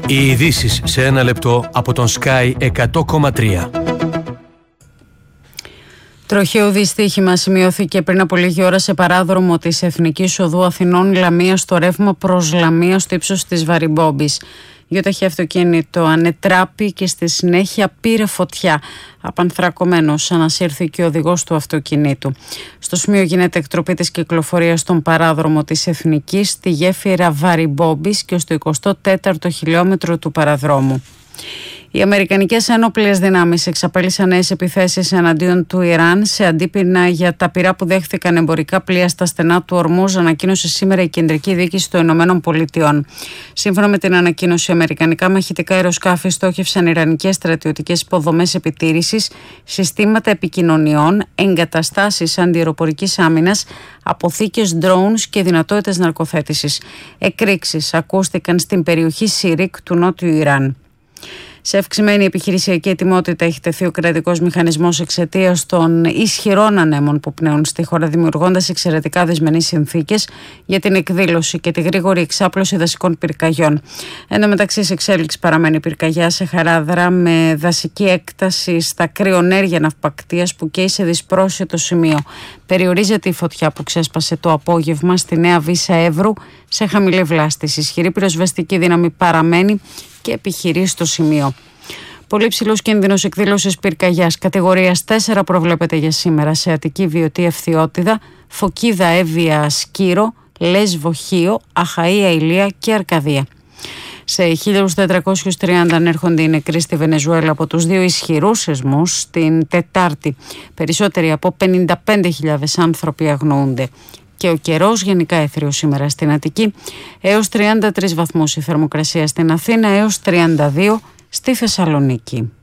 Οι ειδήσεις σε ένα λεπτό από τον Sky 100,3. Τροχαίο δυστύχημα σημειώθηκε πριν από λίγη ώρα σε παράδρομο της Εθνικής Οδού Αθηνών Λαμία στο ρεύμα προς Λαμία στο ύψος της Βαριμπόμπης. Γιοταχή αυτοκίνητο ανετράπη και στη συνέχεια πήρε φωτιά. Απανθρακωμένος ανασύρθηκε ο οδηγός του αυτοκινήτου. Στο σημείο γίνεται εκτροπή της κυκλοφορίας στον παράδρομο της Εθνικής στη γέφυρα Βαριμπόμπης και στο 24ο χιλιόμετρο του παραδρόμου. Οι αμερικανικές ένοπλες δυνάμεις εξαπέλυσαν νέες επιθέσεις εναντίον του Ιράν σε αντίπεινα για τα πυρά που δέχθηκαν εμπορικά πλοία στα στενά του Ορμούζ, ανακοίνωσε σήμερα η Κεντρική Διοίκηση των Ηνωμένων Πολιτειών. Σύμφωνα με την ανακοίνωση, αμερικανικά μαχητικά αεροσκάφη στόχευσαν ιρανικές στρατιωτικές υποδομές επιτήρησης, συστήματα επικοινωνιών, εγκαταστάσεις αντιαεροπορικής άμυνας, αποθήκες drones και δυνατότητες ναρκοθέτησης. Εκρήξεις ακούστηκαν στην περιοχή Σιρίκ του Νότιου Ιράν. Σε αυξημένη επιχειρησιακή ετοιμότητα έχει τεθεί ο κρατικός μηχανισμός εξαιτίας των ισχυρών ανέμων που πνέουν στη χώρα, δημιουργώντας εξαιρετικά δυσμενείς συνθήκες για την εκδήλωση και τη γρήγορη εξάπλωση δασικών πυρκαγιών. Εν τω μεταξύ, σε εξέλιξη παραμένει πυρκαγιά σε Χαράδρα με δασική έκταση στα κρυονέργεια ναυπακτείας που καίει σε δυσπρόσιτο σημείο. Περιορίζεται η φωτιά που ξέσπασε το απόγευμα στη Νέα Βύσσα Εύρου σε χαμηλή βλάστηση. Ισχυρή πυροσβεστική δύναμη παραμένει και επιχειρεί στο σημείο. Πολύ ψηλός κίνδυνος εκδήλωσης πυρκαγιάς κατηγορίας 4 προβλέπεται για σήμερα σε Αττική, Βιωτή, Ευθυώτιδα, Φωκίδα, Εύβοια, Σκύρο, Λέσβο, Χίο, Αχαΐα, Ηλία και Αρκαδία. Σε 1.430 ανέρχονται οι νεκροί στη Βενεζουέλα από τους δύο ισχυρούς σεισμούς την Τετάρτη. Περισσότεροι από 55.000 άνθρωποι αγνοούνται. Και ο καιρός γενικά έθριος σήμερα στην Αττική, έως 33 βαθμούς η θερμοκρασία στην Αθήνα, έως 32 στη Θεσσαλονίκη.